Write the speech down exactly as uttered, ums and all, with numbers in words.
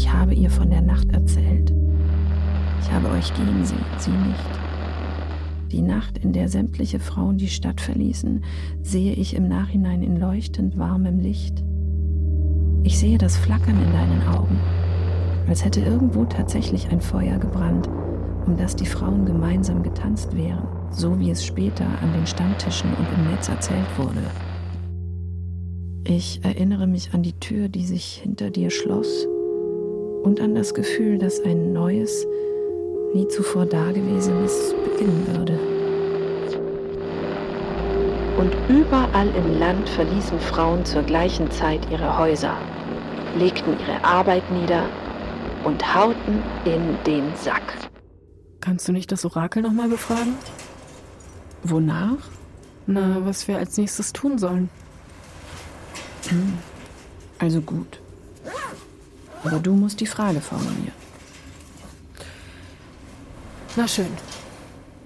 Ich habe ihr von der Nacht erzählt. Ich habe euch gehen sehen, sie nicht. Die Nacht, in der sämtliche Frauen die Stadt verließen, sehe ich im Nachhinein in leuchtend warmem Licht. Ich sehe das Flackern in deinen Augen, als hätte irgendwo tatsächlich ein Feuer gebrannt, um das die Frauen gemeinsam getanzt wären, so wie es später an den Stammtischen und im Netz erzählt wurde. Ich erinnere mich an die Tür, die sich hinter dir schloss, und an das Gefühl, dass ein neues, nie zuvor Dagewesenes beginnen würde. Und überall im Land verließen Frauen zur gleichen Zeit ihre Häuser, legten ihre Arbeit nieder und hauten in den Sack. Kannst du nicht das Orakel nochmal befragen? Wonach? Na, was wir als nächstes tun sollen. Also gut. Aber du musst die Frage formulieren. Na schön.